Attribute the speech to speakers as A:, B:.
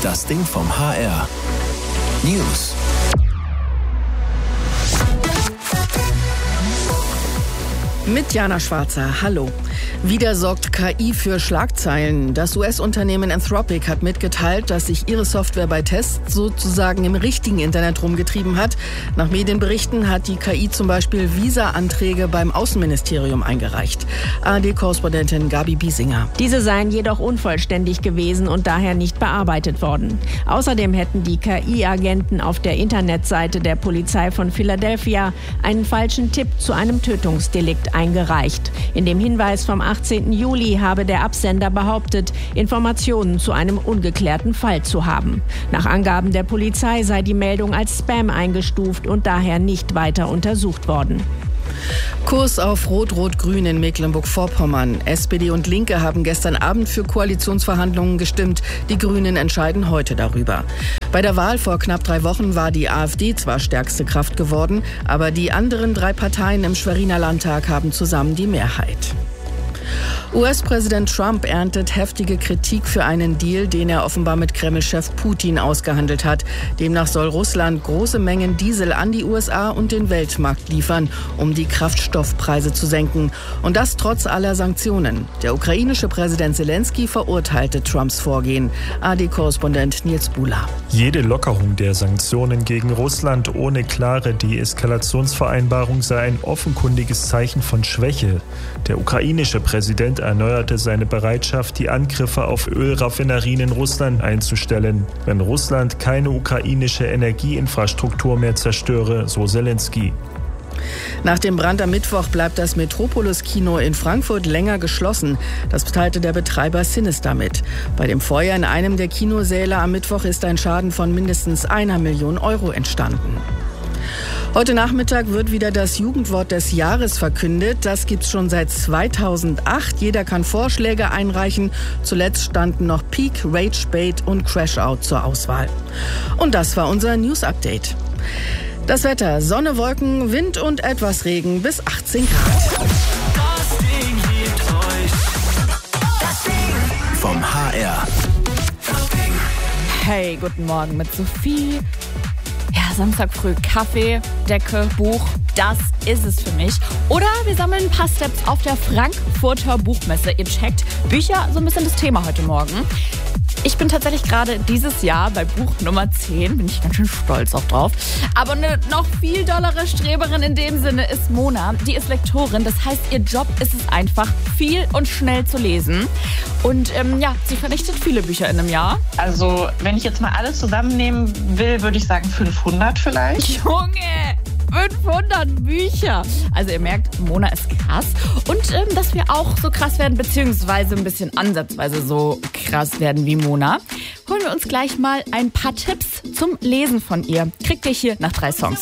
A: Das Ding vom HR. News.
B: Mit Jana Schwarzer, hallo. Wieder sorgt KI für Schlagzeilen. Das US-Unternehmen Anthropic hat mitgeteilt, dass sich ihre Software bei Tests sozusagen im richtigen Internet rumgetrieben hat. Nach Medienberichten hat die KI zum Beispiel Visa-Anträge beim Außenministerium eingereicht. ARD-Korrespondentin Gabi Biesinger.
C: Diese seien jedoch unvollständig gewesen und daher nicht bearbeitet worden. Außerdem hätten die KI-Agenten auf der Internetseite der Polizei von Philadelphia einen falschen Tipp zu einem Tötungsdelikt eingereicht. In dem Hinweis vom 18. Juli habe der Absender behauptet, Informationen zu einem ungeklärten Fall zu haben. Nach Angaben der Polizei sei die Meldung als Spam eingestuft und daher nicht weiter untersucht worden.
B: Kurs auf Rot-Rot-Grün in Mecklenburg-Vorpommern. SPD und Linke haben gestern Abend für Koalitionsverhandlungen gestimmt. Die Grünen entscheiden heute darüber. Bei der Wahl vor knapp 3 Wochen war die AfD zwar stärkste Kraft geworden, aber die anderen 3 Parteien im Schweriner Landtag haben zusammen die Mehrheit. US-Präsident Trump erntet heftige Kritik für einen Deal, den er offenbar mit Kreml-Chef Putin ausgehandelt hat. Demnach soll Russland große Mengen Diesel an die USA und den Weltmarkt liefern, um die Kraftstoffpreise zu senken. Und das trotz aller Sanktionen. Der ukrainische Präsident Zelensky verurteilte Trumps Vorgehen. ARD-Korrespondent Nils Buhler.
D: Jede Lockerung der Sanktionen gegen Russland ohne klare Deeskalationsvereinbarung sei ein offenkundiges Zeichen von Schwäche. Der ukrainische Präsident erneuerte seine Bereitschaft, die Angriffe auf Ölraffinerien in Russland einzustellen, wenn Russland keine ukrainische Energieinfrastruktur mehr zerstöre, so Zelensky.
B: Nach dem Brand am Mittwoch bleibt das Metropolis-Kino in Frankfurt länger geschlossen. Das teilte der Betreiber Sinister mit. Bei dem Feuer in einem der Kinosäle am Mittwoch ist ein Schaden von mindestens 1 Million Euro entstanden. Heute Nachmittag wird wieder das Jugendwort des Jahres verkündet. Das gibt's schon seit 2008. Jeder kann Vorschläge einreichen. Zuletzt standen noch Peak, Rage Bait und Crash Out zur Auswahl. Und das war unser News Update. Das Wetter: Sonne, Wolken, Wind und etwas Regen bis 18 Grad.
A: Das Ding liebt euch. Das Ding vom HR. Das Ding.
E: Hey, guten Morgen mit Sophie. Ja, Samstag früh Kaffee, Decke, Buch, das ist es für mich. Oder wir sammeln ein paar Steps auf der Frankfurter Buchmesse. Ihr checkt, Bücher, so ein bisschen das Thema heute Morgen. Ich bin tatsächlich gerade dieses Jahr bei Buch Nummer 10, bin ich ganz schön stolz auch drauf. Aber eine noch viel dollere Streberin in dem Sinne ist Mona. Die ist Lektorin, das heißt, ihr Job ist es einfach, viel und schnell zu lesen. Und sie vernichtet viele Bücher in einem Jahr.
F: Also, wenn ich jetzt mal alles zusammennehmen will, würde ich sagen 500 vielleicht.
E: Junge! 500 Bücher. Also ihr merkt, Mona ist krass. Und dass wir auch so krass werden, beziehungsweise ein bisschen ansatzweise so krass werden wie Mona, holen wir uns gleich mal ein paar Tipps zum Lesen von ihr. Kriegt ihr hier nach 3 Songs.